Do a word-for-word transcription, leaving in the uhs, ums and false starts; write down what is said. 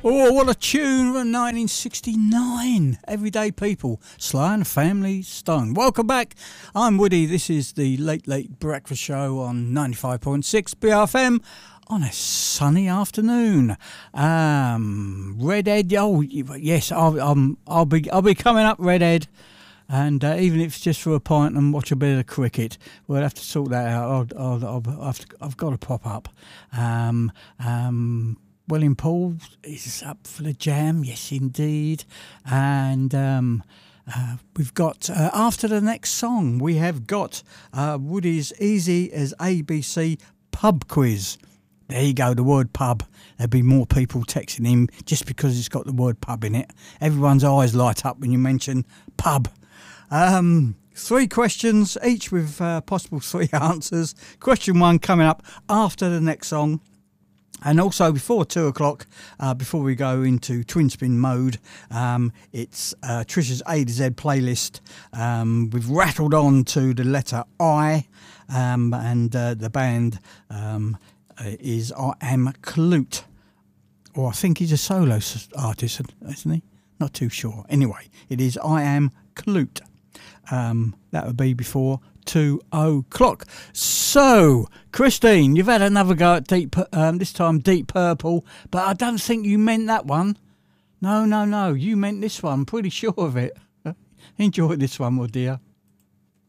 Oh, what a tune from nineteen sixty-nine. Everyday People, Sly and the Family Stone. Welcome back. I'm Woody. This is the Late Late Breakfast Show on ninety-five point six B R F M on a sunny afternoon. Um, Redhead. Oh, yes, I'll, um, I'll be I'll be coming up, Redhead. And uh, even if it's just for a pint and watch a bit of cricket, we'll have to sort that out. I'll, I'll, I'll, I'll have to, I've got to pop up. Um, um, William Paul is up for the jam, yes indeed. And um, uh, we've got, uh, after the next song, we have got uh, Woody's Easy as A B C pub quiz. There you go, the word pub. There'll be more people texting him just because it's got the word pub in it. Everyone's eyes light up when you mention pub. Um, three questions, each with uh, possible three answers. Question one coming up after the next song. And also before two o'clock, uh, before we go into twin spin mode, um, it's uh, Trisha's A to Z playlist. Um, we've rattled on to the letter I, um, and uh, the band um, is I Am Klute. Or I think he's a solo artist, isn't he? Not too sure. Anyway, it is I Am Klute. Um, that would be before two o'clock. So, Christine, you've had another go at Deep, um, this time Deep Purple, but I don't think you meant that one. No, no, no, you meant this one. Pretty sure of it. Enjoy this one, my dear.